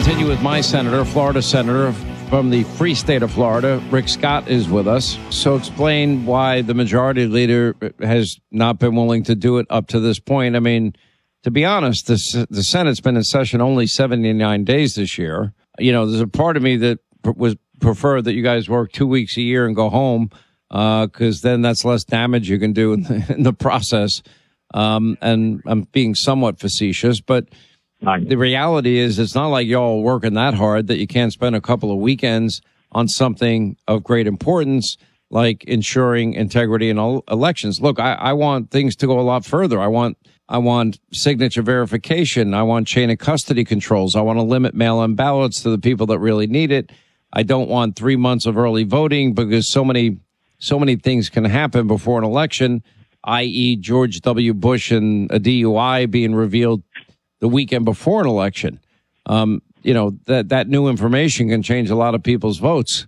continue with my senator, Florida Senator from the free state of Florida. Rick Scott is with us. So explain why the majority leader has not been willing to do it up to this point. I mean, to be honest, the Senate's been in session only 79 days this year. You know, there's a part of me that was prefer that you guys work 2 weeks a year and go home, because then that's less damage you can do in the process. And I'm being somewhat facetious, but the reality is it's not like y'all working that hard that you can't spend a couple of weekends on something of great importance like ensuring integrity in all elections. Look, I want things to go a lot further. I want signature verification. I want chain of custody controls. I want to limit mail-in ballots to the people that really need it. I don't want 3 months of early voting because so many things can happen before an election, i.e. George W. Bush and a DUI being revealed the weekend before an election. You know, that new information can change a lot of people's votes.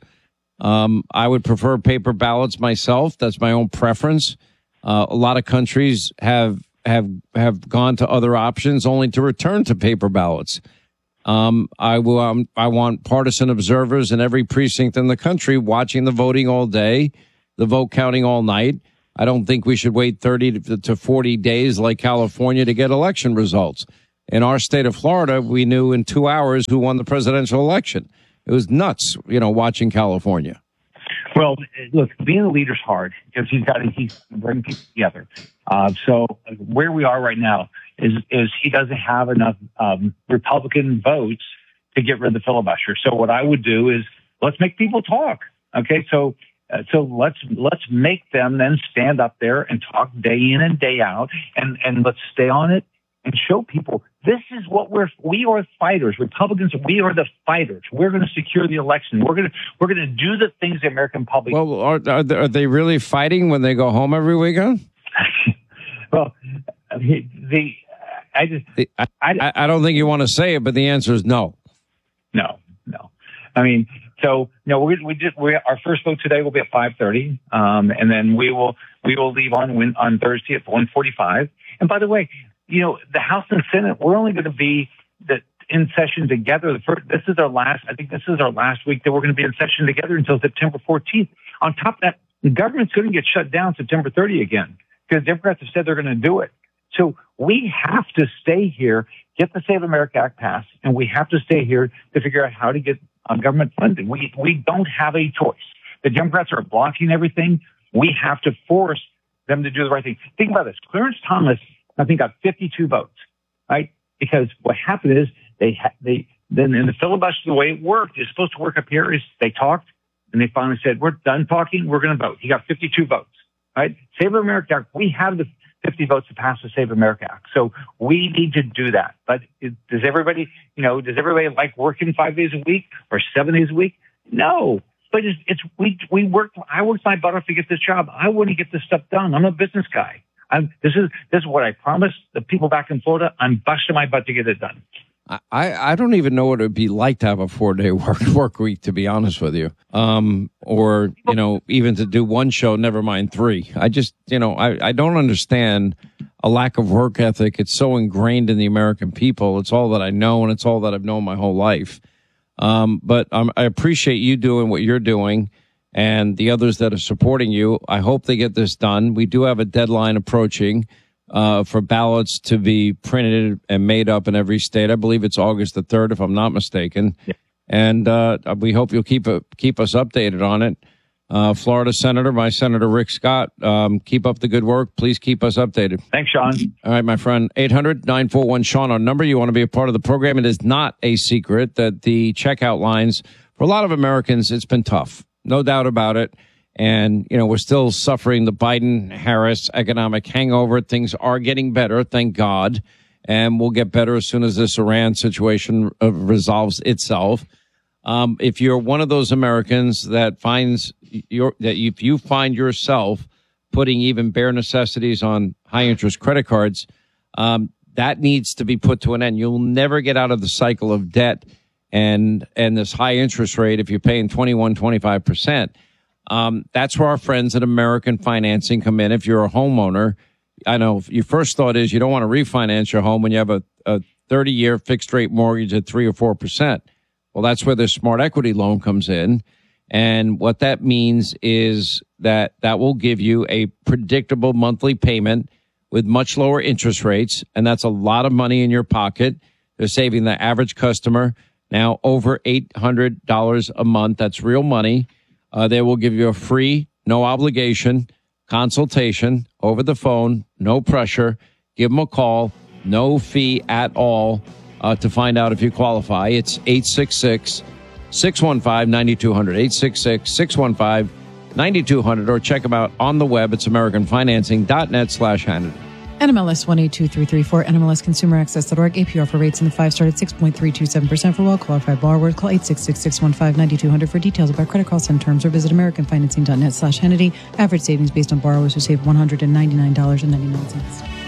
I would prefer paper ballots myself. That's my own preference. A lot of countries have gone to other options only to return to paper ballots. I want partisan observers in every precinct in the country watching the voting all day, the vote counting all night. I don't think we should wait 30 to 40 days like California to get election results. In our state of Florida, we knew in 2 hours who won the presidential election. It was nuts, watching California. Well, look, being a leader's hard because he's bring people together. So where we are right now is he doesn't have enough Republican votes to get rid of the filibuster. So what I would do is let's make people talk. Okay, so let's make them then stand up there and talk day in and day out, and let's stay on it and show people this is what we are fighters. Republicans, we are the fighters. We're going to secure the election. We're going to do the things the American public. Well, are they really fighting when they go home every weekend? Well, I don't think you want to say it, but the answer is no. No. I mean, so no, our first vote today will be at 5:30, and then we will leave on Thursday at 1:45. And by the way, the House and Senate, we're only going to be in session together. This is our last week that we're going to be in session together until September 14th. On top of that, the government's going to get shut down September 30 again because Democrats have said they're going to do it. So we have to stay here, get the Save America Act passed, and we have to stay here to figure out how to get government funded. We don't have a choice. The Democrats are blocking everything. We have to force them to do the right thing. Think about this. Clarence Thomas, I think, got 52 votes, right? Because what happened is then in the filibuster, the way it worked, it's supposed to work up here, is they talked and they finally said, we're done talking, we're going to vote. He got 52 votes, right? Save America Act, we have the 50 votes to pass the Save America Act. So we need to do that. But does everybody like working 5 days a week or 7 days a week? No. But I worked my butt off to get this job. I want to get this stuff done. I'm a business guy. This is what I promised the people back in Florida. I'm busting my butt to get it done. I don't even know what it would be like to have a 4-day work week, to be honest with you. Or, even to do one show, never mind 3. I just, I don't understand a lack of work ethic. It's so ingrained in the American people. It's all that I know, and it's all that I've known my whole life. But I appreciate you doing what you're doing and the others that are supporting you. I hope they get this done. We do have a deadline approaching for ballots to be printed and made up in every state. I believe it's August the 3rd, if I'm not mistaken. Yeah. And we hope you'll keep us updated on it. Florida Senator, my Senator Rick Scott, keep up the good work. Please keep us updated. Thanks, Sean. All right, my friend. 800-941-SEAN, our number. You want to be a part of the program. It is not a secret that the checkout lines, for a lot of Americans, it's been tough. No doubt about it. And, we're still suffering the Biden-Harris economic hangover. Things are getting better, thank God. And we'll get better as soon as this Iran situation resolves itself. If you're one of those Americans that if you find yourself putting even bare necessities on high-interest credit cards, that needs to be put to an end. You'll never get out of the cycle of debt and this high interest rate if you're paying 25%. That's where our friends at American Financing come in. If you're a homeowner, I know your first thought is you don't want to refinance your home when you have a 30-year fixed rate mortgage at 3 or 4%. Well, that's where the Smart Equity loan comes in. And what that means is that will give you a predictable monthly payment with much lower interest rates. And that's a lot of money in your pocket. They're saving the average customer now over $800 a month. That's real money. They will give you a free, no obligation consultation over the phone, no pressure. Give them a call, no fee at all to find out if you qualify. It's 866-615-9200, 866-615-9200, or check them out on the web. It's americanfinancing.net/Hannity. NMLS 182334, NMLSconsumeraccess.org. APR for rates in the 5 start at 6.327% for well-qualified borrowers. Call 866-615-9200 for details about credit costs and terms, or visit americanfinancing.net/Hannity. Average savings based on borrowers who save $199.99.